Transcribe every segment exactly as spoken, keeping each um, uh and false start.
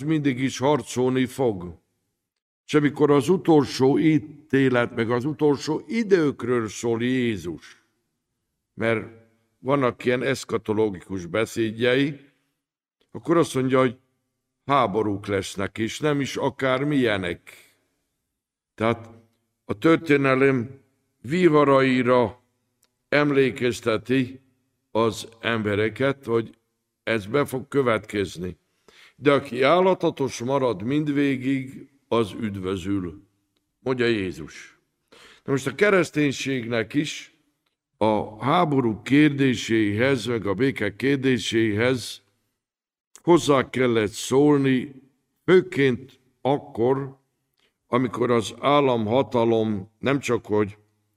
mindig is harcolni fog. És amikor az utolsó ítélet, meg az utolsó időkről szól Jézus, mert vannak ilyen eszkatológikus beszédjei, akkor azt mondja, hogy háborúk lesznek, és nem is akármilyenek. Tehát a történelem viharaira emlékezteti az embereket, hogy ez be fog következni. De aki állatatos marad mindvégig, az üdvözül, mondja Jézus. Na most a kereszténységnek is a háború kérdéséhez, meg a béke kérdéséhez hozzá kellett szólni, főként akkor, amikor az államhatalom nem csak hogy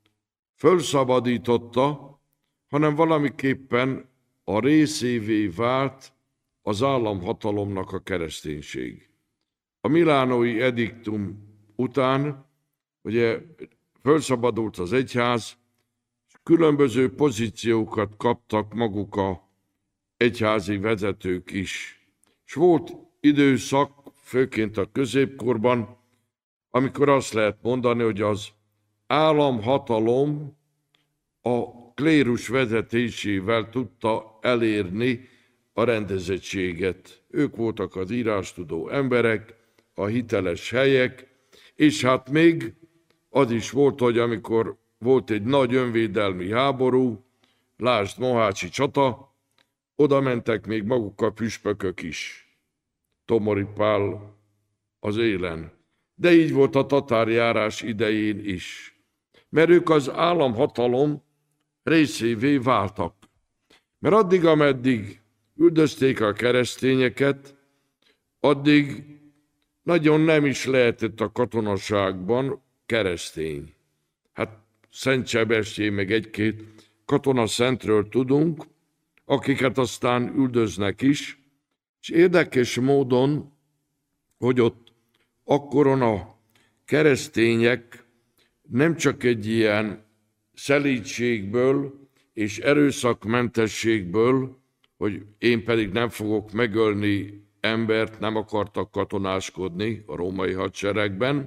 fölszabadította, hanem valamiképpen a részévé vált az államhatalomnak a kereszténység. A milánói ediktum után ugye fölszabadult az egyház, és különböző pozíciókat kaptak maguk a egyházi vezetők is. És volt időszak, főként a középkorban, amikor azt lehet mondani, hogy az államhatalom a klérus vezetésével tudta elérni a rendezettséget. Ők voltak az írástudó emberek, a hiteles helyek, és hát még az is volt, hogy amikor volt egy nagy önvédelmi háború, lásd Mohácsi csata, oda mentek még maguk a püspökök is. Tomori Pál az élen. De így volt a tatárjárás idején is. Mert ők az államhatalom részévé váltak. Mert addig, ameddig üldözték a keresztényeket, addig nagyon nem is lehetett a katonaságban keresztény. Hát Szent Sebestyén meg egy-két katonaszentről tudunk, akiket aztán üldöznek is, és érdekes módon, hogy ott akkoron a keresztények nem csak egy ilyen szelídségből és erőszakmentességből, hogy én pedig nem fogok megölni embert, nem akartak katonáskodni a római hadseregben,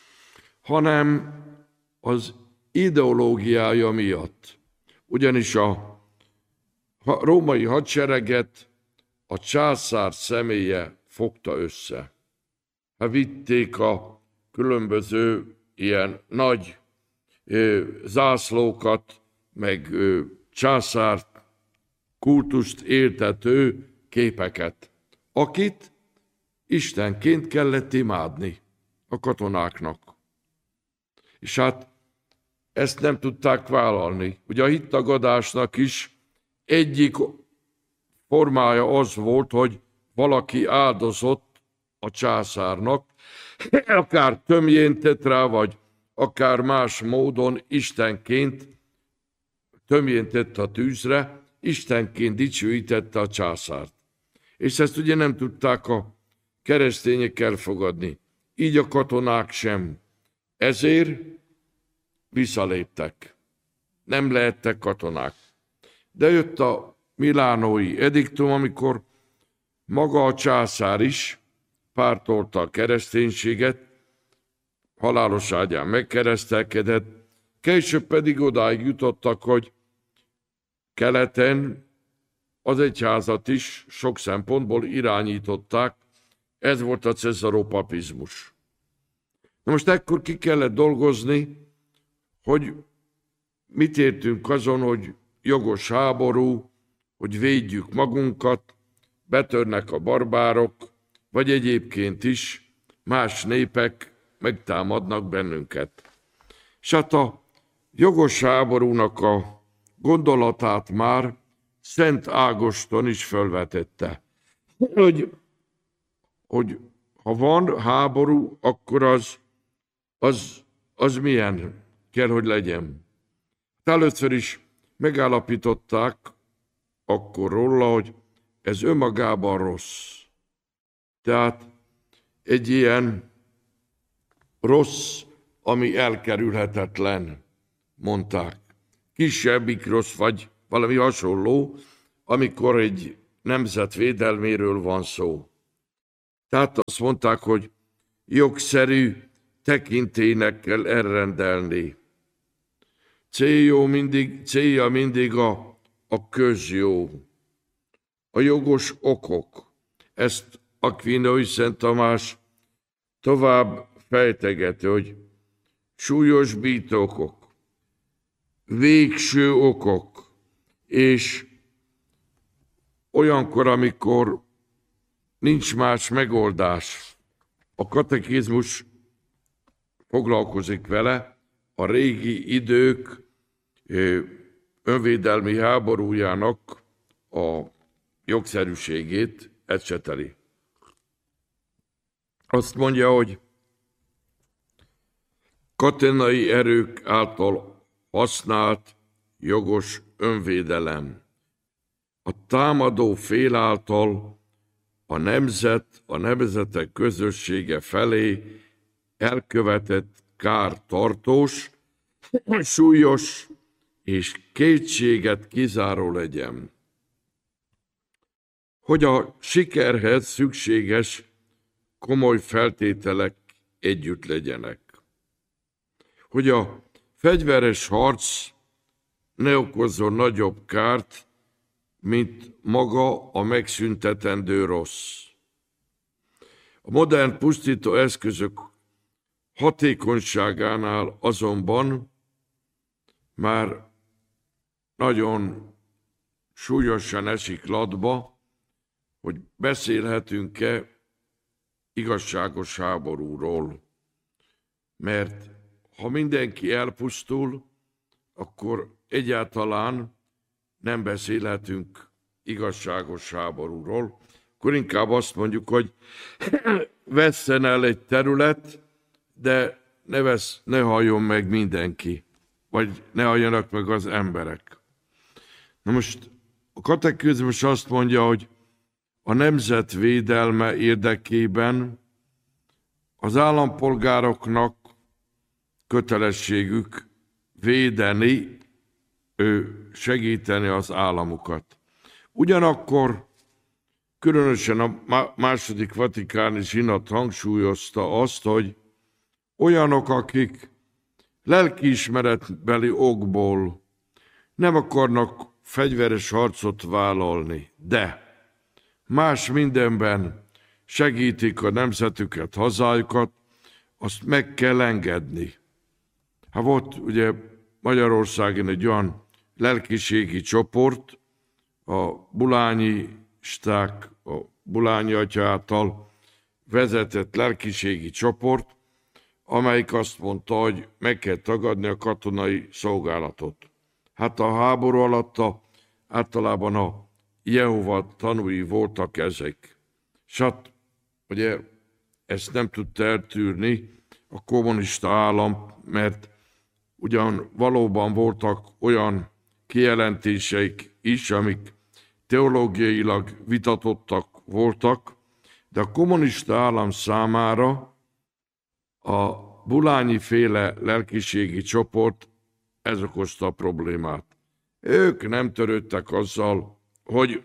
hanem az ideológiája miatt. Ugyanis a római hadsereget a császár személye fogta össze. Hát vitték a különböző ilyen nagy ö, zászlókat, meg ö, császár kultuszt éltető képeket, akit istenként kellett imádni a katonáknak. És hát ezt nem tudták vállalni. Ugye a hittagadásnak is egyik formája az volt, hogy valaki áldozott a császárnak, akár tömjén tett rá, vagy akár más módon istenként tömjén tett a tűzre, istenként dicsőítette a császárt. És ezt ugye nem tudták a keresztények elfogadni. Így a katonák sem. Ezért visszaléptek. Nem lehettek katonák. De jött a milánói ediktum, amikor maga a császár is pártolta a kereszténységet, halálos ágyán megkeresztelkedett, később pedig odáig jutottak, hogy keleten az egyházat is sok szempontból irányították, ez volt a cesaropapizmus. Na most ekkor ki kellett dolgozni, hogy mit értünk azon, hogy jogos háború, hogy védjük magunkat, betörnek a barbárok, vagy egyébként is más népek megtámadnak bennünket. És hát a jogos háborúnak a gondolatát már Szent Ágoston is felvetette, hogy, hogy ha van háború, akkor az, az, az milyen kell, hogy legyen. Először is megállapították akkor róla, hogy ez önmagában rossz. Tehát egy ilyen rossz, ami elkerülhetetlen, mondták. Kisebbik rossz, vagy valami hasonló, amikor egy nemzet védelméről van szó. Tehát azt mondták, hogy jogszerű tekintélynek kell elrendelni. Célja mindig, célja mindig a, a közjó, a jogos okok. Ezt Akvinói Szent Tamás tovább fejtegeti, hogy súlyosbító okok, végső okok, és olyankor, amikor nincs más megoldás, a katekizmus foglalkozik vele, a régi idők önvédelmi háborújának a jogszerűségét ecseteli. Azt mondja, hogy katonai erők által használt jogos önvédelem. A támadó fél által a nemzet, a nemzetek közössége felé elkövetett kár tartós, súlyos és kétséget kizáró legyen. Hogy a sikerhez szükséges komoly feltételek együtt legyenek. Hogy a fegyveres harc ne okozzon nagyobb kárt, mint maga a megszüntetendő rossz. A modern pusztító eszközök hatékonyságánál azonban már nagyon súlyosan esik latba, hogy beszélhetünk-e igazságos háborúról. Mert ha mindenki elpusztul, akkor egyáltalán nem beszélhetünk igazságos háborúról. Akkor inkább azt mondjuk, hogy vesszen el egy terület, de ne, vesz, ne halljon meg mindenki, vagy ne halljanak meg az emberek. Na most a katekizmus azt mondja, hogy a nemzet védelme érdekében az állampolgároknak kötelességük védeni, ő segíteni az államukat. Ugyanakkor különösen a második vatikáni zsinat hangsúlyozta azt, hogy olyanok, akik lelkiismeretbeli okból nem akarnak fegyveres harcot vállalni, de más mindenben segítik a nemzetüket, hazájukat, azt meg kell engedni. Hát volt ugye Magyarországon egy olyan lelkiségi csoport, a bulányisták, a Bulányi atya által vezetett lelkiségi csoport, amelyik azt mondta, hogy meg kell tagadni a katonai szolgálatot. Hát a háború alatt a, általában a Jehova tanúi voltak ezek. És hát ugye ezt nem tudta eltűrni a kommunista állam, mert ugyan valóban voltak olyan kijelentéseik is, amik teológiailag vitatottak voltak, de a kommunista állam számára a bulányi féle lelkiségi csoport ez okozta a problémát. Ők nem törődtek azzal, hogy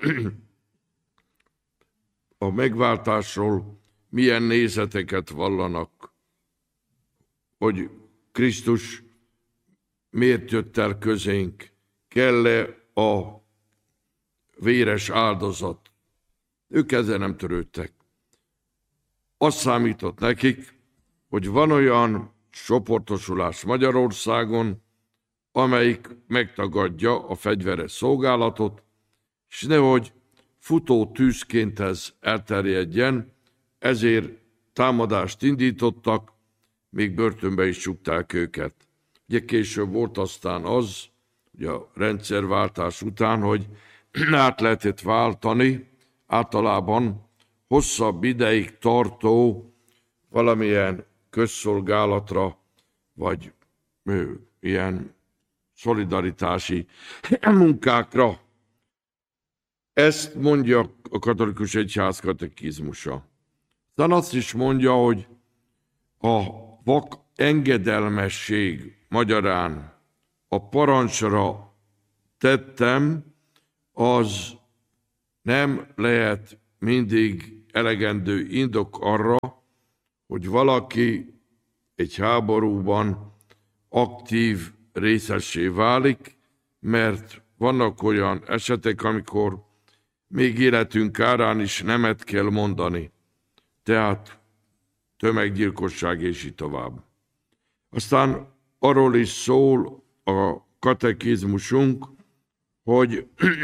a megváltásról milyen nézeteket vallanak, hogy Krisztus miért jött el közénk, kell-e a véres áldozat. Ők ezzel nem törődtek. Azt számított nekik, hogy van olyan csoportosulás Magyarországon, amelyik megtagadja a fegyveres szolgálatot, és nehogy futó tűzként ez elterjedjen, ezért támadást indítottak, még börtönbe is csukták őket. Ugye később volt aztán az, hogy a rendszerváltás után, hogy át lehetett váltani, általában hosszabb ideig tartó valamilyen közszolgálatra, vagy ö, ilyen szolidaritási munkákra. Ezt mondja a katolikus egyház katekizmusa. Aztán azt is mondja, hogy a vak engedelmesség magyarán a parancsra tettem, az nem lehet mindig elegendő indok arra, hogy valaki egy háborúban aktív részessé válik, mert vannak olyan esetek, amikor még életünk árán is nemet kell mondani. Tehát tömeggyilkosság és így tovább. Aztán arról is szól a katekizmusunk, hogy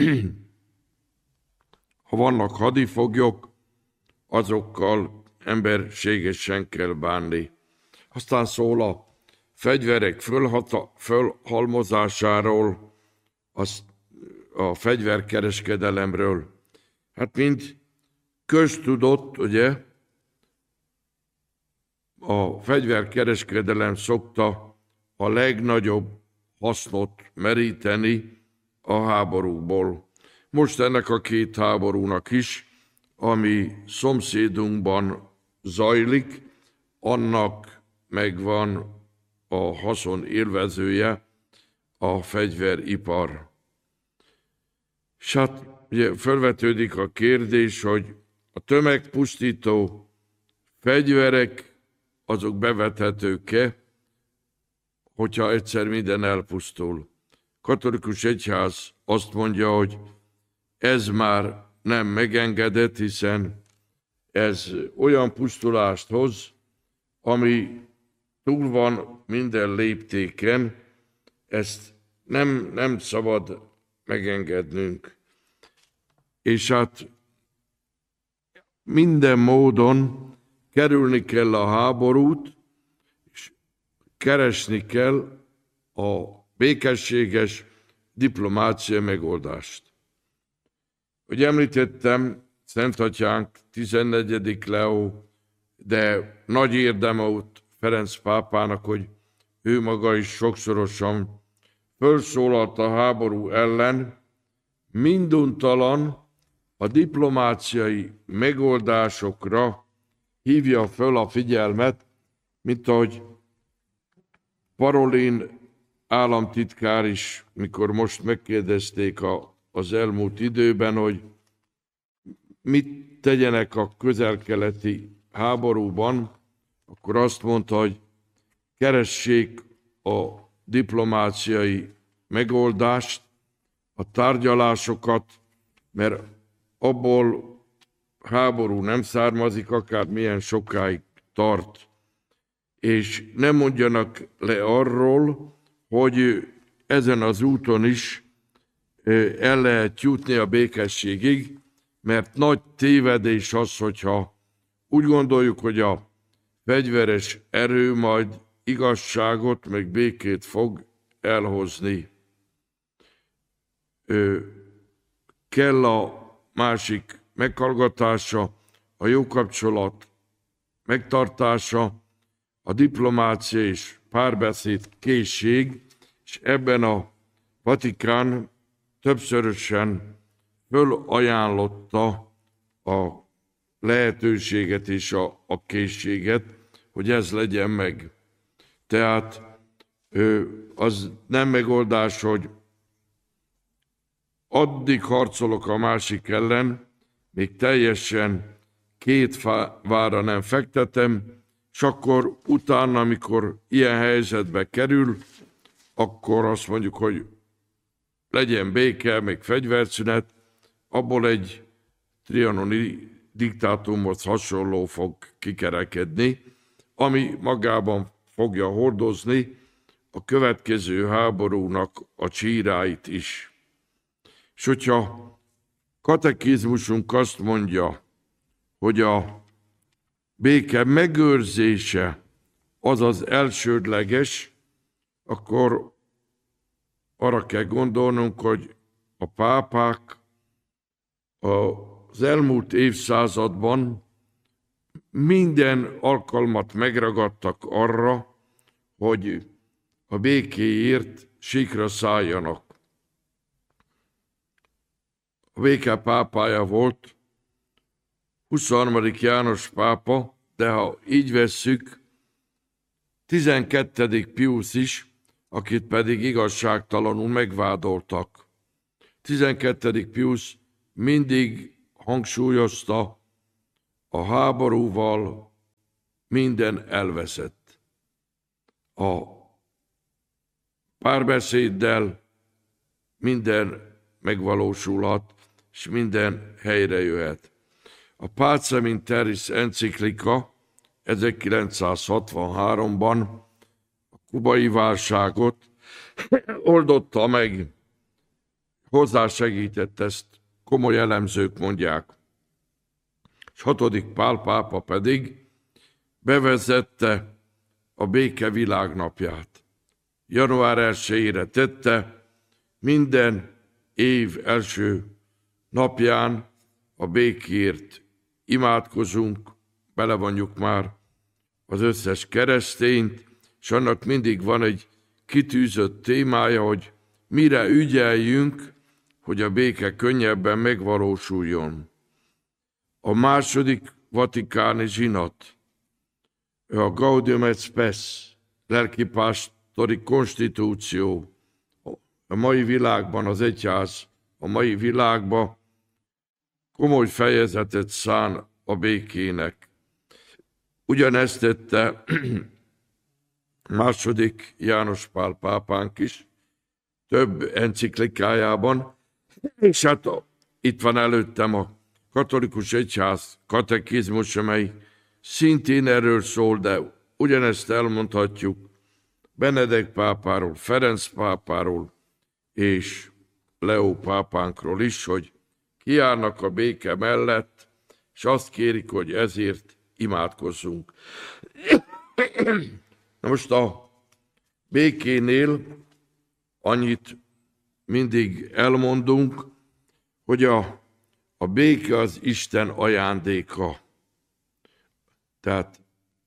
ha vannak hadifoglyok, azokkal emberségesen kell bánni. Aztán szól a fegyverek fölhata, fölhalmozásáról, az, a fegyverkereskedelemről. Hát mint köztudott, ugye, a fegyverkereskedelem szokta a legnagyobb hasznot meríteni a háborúból. Most ennek a két háborúnak is, ami szomszédunkban zajlik, annak megvan a haszon élvezője, a fegyveripar. És hát ugye felvetődik a kérdés, hogy a tömegpusztító fegyverek azok bevethetők-e, hogyha egyszer minden elpusztul. Katolikus egyház azt mondja, hogy ez már nem megengedett, hiszen ez olyan pusztulást hoz, ami túl van minden léptéken, ezt nem, nem szabad megengednünk. És hát minden módon kerülni kell a háborút, és keresni kell a békességes diplomáciai megoldást. Hogy említettem, Szentatyánk tizennegyedik Leó, de nagy érdeme ott Ferenc pápának, hogy ő maga is sokszorosan felszólalt a háború ellen, minduntalan a diplomáciai megoldásokra hívja föl a figyelmet, mint ahogy Parolin államtitkár is, mikor most megkérdezték a, az elmúlt időben, hogy mit tegyenek a közel-keleti háborúban, akkor azt mondta, hogy keressék a diplomáciai megoldást, a tárgyalásokat, mert abból háború nem származik, akár milyen sokáig tart. És nem mondjanak le arról, hogy ezen az úton is el lehet jutni a békességig, mert nagy tévedés az, hogyha úgy gondoljuk, hogy a fegyveres erő majd igazságot, meg békét fog elhozni. Kell a másik meghallgatása, a jó kapcsolat megtartása, a diplomácia és párbeszéd készség, és ebben a Vatikán többszörösen fölajánlotta a lehetőséget és a, a készséget, hogy ez legyen meg. Tehát az nem megoldás, hogy addig harcolok a másik ellen, még teljesen két vára nem fektetem, és akkor utána, amikor ilyen helyzetbe kerül, akkor azt mondjuk, hogy legyen béke, még fegyverszünet, abból egy trianoni diktátumhoz hasonló fog kikerekedni, ami magában fogja hordozni a következő háborúnak a csíráit is. És hogyha katekizmusunk azt mondja, hogy a béke megőrzése az az elsődleges, akkor arra kell gondolnunk, hogy a pápák az elmúlt évszázadban minden alkalmat megragadtak arra, hogy a békéért síkra szálljanak. A béke pápája volt huszonharmadik János pápa, de ha így vesszük, tizenkettedik Piusz is, akit pedig igazságtalanul megvádoltak. tizenkettedik Piusz mindig hangsúlyozta a háborúval minden elveszett. A párbeszéddel minden megvalósulhat, és minden helyre jöhet. A Pacem in Terris enciklika ezerkilencszázhatvanháromban a kubai válságot oldotta meg, hozzásegített, ezt komoly elemzők mondják. És hatodik Pál pápa pedig bevezette a béke világnapját. január elsejére tette, minden év első napján a békért imádkozunk, belevonjuk már az összes keresztényt, és annak mindig van egy kitűzött témája, hogy mire ügyeljünk, hogy a béke könnyebben megvalósuljon. A második vatikáni zsinat, a Gaudium et Spes, lelkipásztori konstitúció, a mai világban az egyház, a mai világban komoly fejezetet szán a békének. Ugyanezt tette második János Pál pápánk is, több enciklikájában, és hát itt van előttem a katolikus egyház katekizmus, amely szintén erről szól, de ugyanezt elmondhatjuk Benedek pápáról, Ferenc pápáról és Leó pápánkról is, hogy kiállnak a béke mellett, és azt kérik, hogy ezért imádkozzunk. Na most a békénél annyit mindig elmondunk, hogy a, a béke az Isten ajándéka. Tehát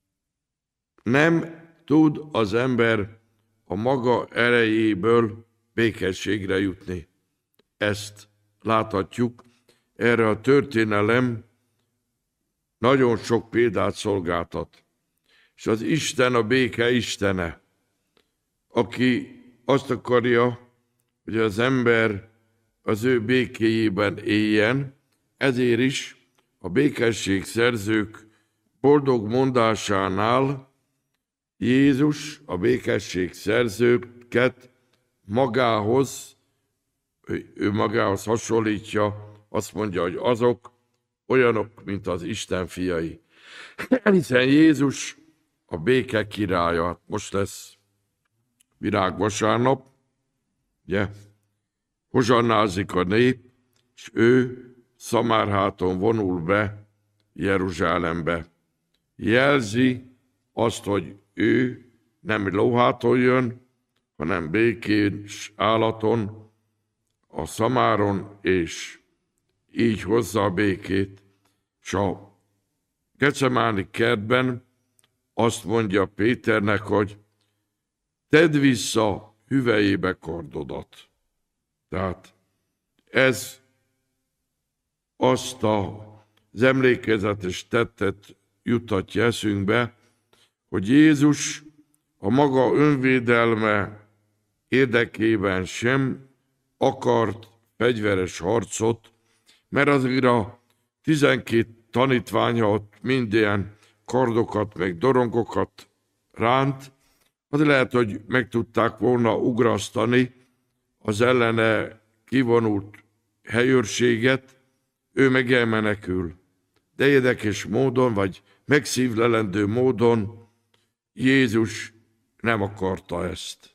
nem tud az ember a maga erejéből békességre jutni. Ezt láthatjuk. Erre a történelem nagyon sok példát szolgáltat. És az Isten a béke istene, aki azt akarja, hogy az ember az ő békéjében éljen, ezért is a békesség szerzők boldog mondásánál Jézus a békesség szerzőket magához, ő magához hasonlítja, azt mondja, hogy azok olyanok, mint az Isten fiai. Hiszen Jézus a béke királya. Most lesz virágvasárnap, ugye? Hozsannázik a nép, és ő szamárháton vonul be Jeruzsálembe. Jelzi azt, hogy ő nem lóháton jön, hanem békés állaton, a szamáron, és így hozza a békét. És a Gecemáni kertben azt mondja Péternek, hogy tedd vissza hüvelyébe kardodat. Tehát ez azt az emlékezetes tettet juttatja eszünkbe, hogy Jézus a maga önvédelme érdekében sem akart fegyveres harcot, mert azért a tizenkét tanítványa ott minden kardokat, meg dorongokat ránt, az lehet, hogy meg tudták volna ugrasztani az ellene kivonult helyőrséget, ő meg elmenekül. De érdekes módon, vagy megszívlelendő módon Jézus nem akarta ezt.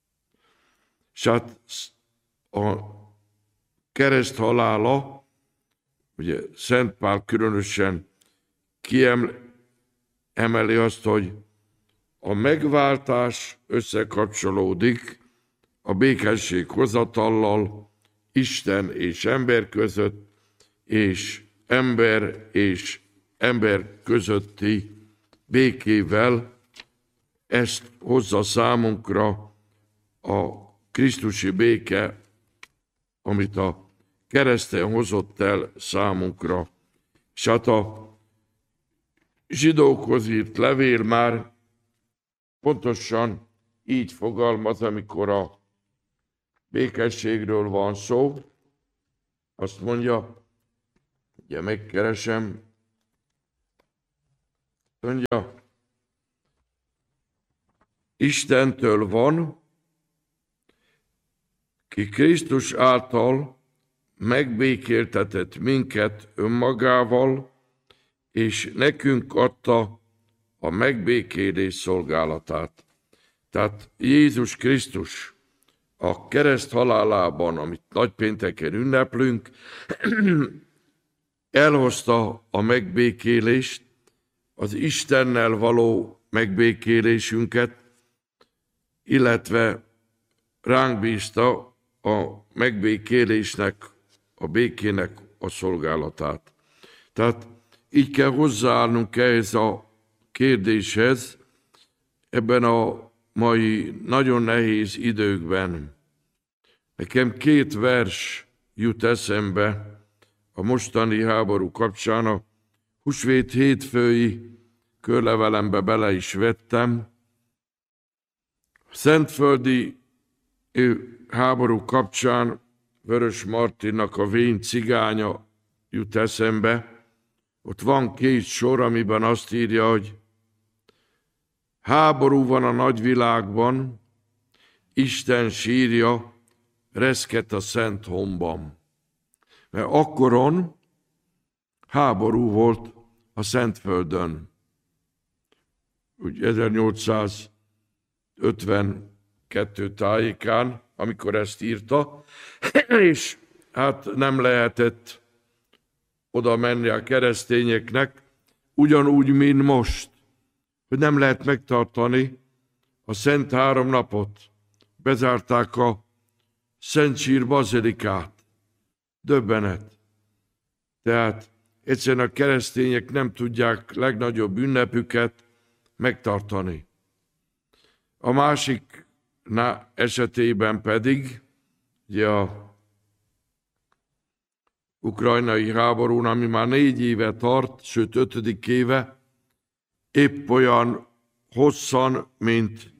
És hát a kereszt halála, ugye Szent Pál különösen kiemeli azt, hogy a megváltás összekapcsolódik a békesség hozatallal Isten és ember között, és ember és ember közötti békével. Ezt hozza számunkra a krisztusi béke, amit a kereszten hozott el számunkra. És hát a zsidókhoz írt levél már pontosan így fogalmaz, amikor a békességről van szó. Azt mondja, ugye megkeresem, Mondja, Istentől van, ki Krisztus által megbékéltetett minket önmagával, és nekünk adta a megbékélés szolgálatát. Tehát Jézus Krisztus a kereszt halálában, amit nagypénteken ünneplünk, elhozta a megbékélést, az Istennel való megbékélésünket, illetve ránk bízta a megbékélésnek, a békének a szolgálatát. Tehát így kell hozzáállnunk ehhez a kérdéshez ebben a mai nagyon nehéz időkben. Nekem két vers jut eszembe a mostani háború kapcsán. A húsvét hétfői körlevelembe bele is vettem. A szentföldi háború kapcsán Vörös Martinnak a Vén cigánya jut eszembe. Ott van két sor, amiben azt írja, hogy háború van a nagyvilágban, Isten sírja reszket a szent homban. Mert akkoron háború volt a Szentföldön. Úgy ezernyolcszázötvenkettő tájékán, amikor ezt írta, és hát nem lehetett oda menni a keresztényeknek, ugyanúgy, mint most, hogy nem lehet megtartani a Szent Három napot. Bezárták a Szent Sír bazilikát. Döbbenet. Tehát egyszerűen a keresztények nem tudják legnagyobb ünnepüket megtartani. A másik na, esetében pedig, ugye a ukrajnai háborún, ami már négy éve tart, sőt ötödik éve, épp olyan hosszan, mint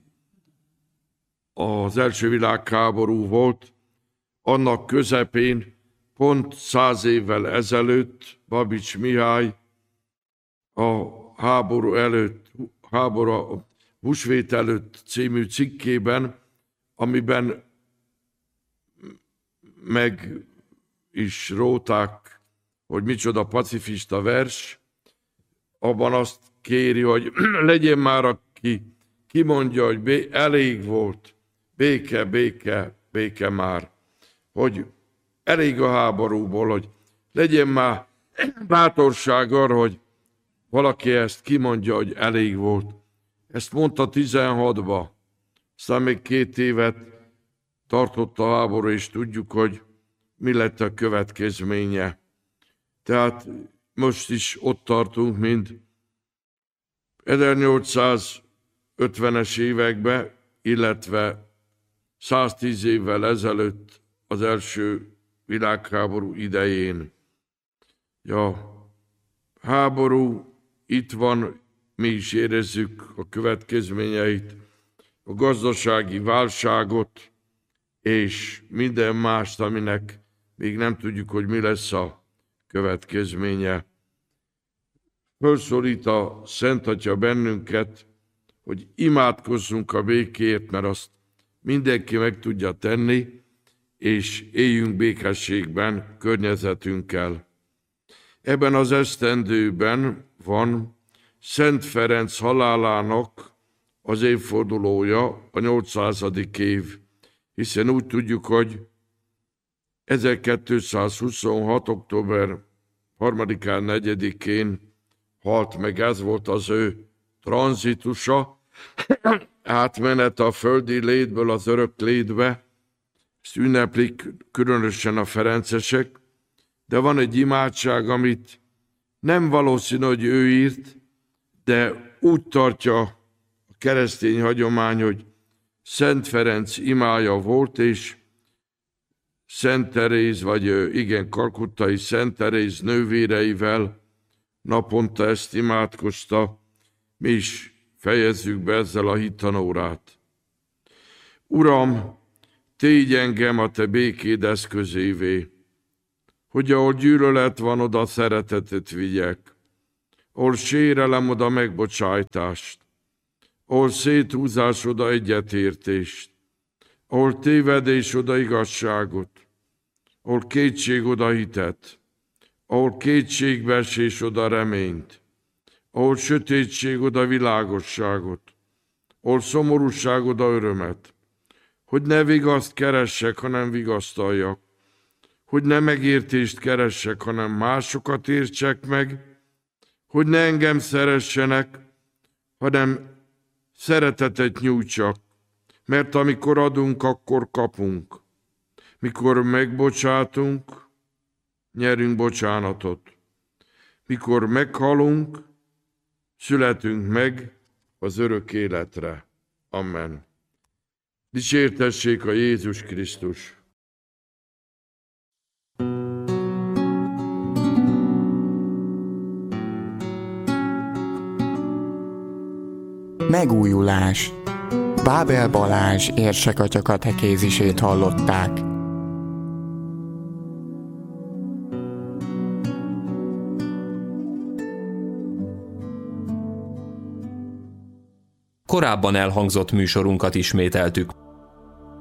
az első világháború volt, annak közepén, pont száz évvel ezelőtt Babics Mihály a háború előtt, háború, a húsvét előtt című cikkében, amiben meg is róták, hogy micsoda pacifista vers, abban azt kéri, hogy legyen már, aki kimondja, hogy bé- elég volt, béke, béke, béke már, hogy elég a háborúból, hogy legyen már bátorság arra, hogy valaki ezt kimondja, hogy elég volt. Ezt mondta tizenhatba, aztán még két évet tartott a háború, és tudjuk, hogy mi lett a következménye. Tehát most is ott tartunk, mint ezernyolcszázötvenes években, illetve száztíz évvel ezelőtt az első világháború idején. Ja, háború itt van, mi is érezzük a következményeit, a gazdasági válságot, és minden mást, aminek még nem tudjuk, hogy mi lesz a következménye. Fölszólít a Szent Atya bennünket, hogy imádkozzunk a békért, mert azt mindenki meg tudja tenni, és éljünk békességben környezetünkkel. Ebben az esztendőben van Szent Ferenc halálának az évfordulója, a nyolcszázadik év, hiszen úgy tudjuk, hogy ezerkétszázhuszonhat. október harmadikán, negyedikén halt meg, ez volt az ő tranzitusa, átmenet a földi létből az örök létbe. Ezt ünneplik különösen a ferencesek, de van egy imádság, amit nem valószínű, hogy ő írt, de úgy tartja a keresztény hagyomány, hogy Szent Ferenc imája volt, és Szent Teréz, vagy igen, kalkuttai Szent Teréz nővéreivel naponta ezt imádkozta. Mi is fejezzük be ezzel a hittanórát. Uram, tégy engem a te békéd eszközévé, hogy ahol gyűlölet van, oda szeretetet vigyek, Hol sérelem, oda megbocsájtást, hol széthúzás, oda egyetértést, hol tévedés, oda igazságot, hol kétség, oda hitet, ahol kétségbeesés, oda reményt, ahol sötétség, oda világosságot, ahol szomorúság, oda örömet, hogy ne vigaszt keressek, hanem vigasztaljak, hogy ne megértést keressek, hanem másokat értsek meg, hogy ne engem szeressenek, hanem szeretetet nyújtsak, mert amikor adunk, akkor kapunk. Mikor megbocsátunk, nyerünk bocsánatot. Mikor meghalunk, születünk meg az örök életre. Amen. Dicsértessék a Jézus Krisztus! Megújulás. Bábel Balázs érsekatya katekézisét hallották. Korábban elhangzott műsorunkat ismételtük.